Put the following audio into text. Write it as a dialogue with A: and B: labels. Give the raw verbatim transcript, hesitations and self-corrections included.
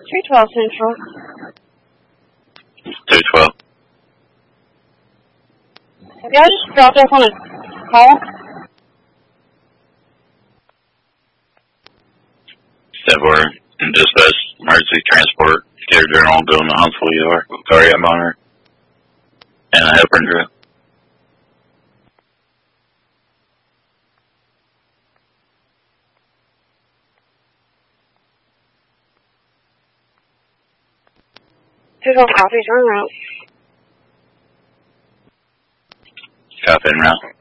A: three twelve Central.
B: two twelve.
A: Yeah, I just dropped off on a call.
B: February and dispatch emergency transport. Care General going to Huntsville E R. Cardiac monitor. And a heparin drip.
A: two twelve copy, turn around.
B: Copy and route.